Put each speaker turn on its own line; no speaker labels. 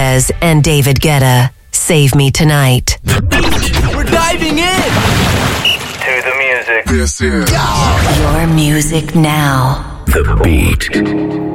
Lopez and David Guetta. Save Me Tonight.
We're diving in
to the music.
This is
your music now.
The Beat.